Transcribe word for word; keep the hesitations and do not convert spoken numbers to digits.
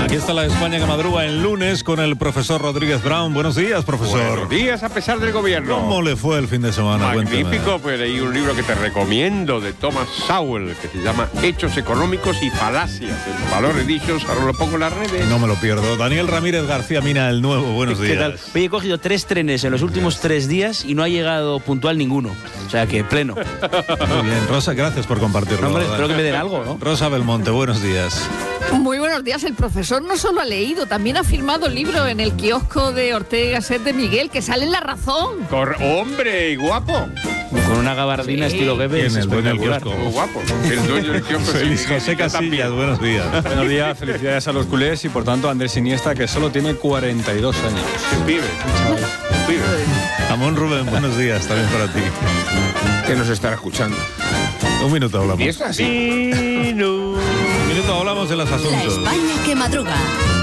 Aquí está la España que madruga en lunes con el profesor Rodríguez Brown. Buenos días, profesor. Buenos días, a pesar del gobierno. ¿Cómo le fue el fin de semana? Magnífico, Cuénteme. pues leí un libro que te recomiendo de Thomas Sowell, que se llama Hechos Económicos y Falacias. El valor de dichos, ahora lo pongo en las redes. No me lo pierdo. Daniel Ramírez García Mina, el nuevo. Buenos ¿Qué días. tal? Oye, he cogido tres trenes en los últimos tres días y no ha llegado puntual ninguno. O sea que pleno. Muy bien, Rosa, gracias por compartirlo. No, hombre, Dani. espero que me den algo, ¿no? Rosa Belmonte, buenos días. Muy buenos días. El profesor no solo ha leído, también ha firmado el libro en el kiosco de Ortega y Gasset de Miguel, que sale en La Razón. Cor- ¡Hombre, y guapo! Con una gabardina Sí. estilo Goebbels. ¿Quién, el dueño del espectacular. kiosco? Muy guapo. El dueño del kiosco. Feliz sí, José sí, yo Casillas, también. buenos días. Buenos días, felicidades a los culés y por tanto a Andrés Iniesta, que solo tiene cuarenta y dos años. Qué pibe. Qué pibe. Amón Rubén, buenos días, también para ti. Que nos estará escuchando. Un minuto hablamos. Y esto así. Un minuto hablamos de los La asuntos. España que madruga.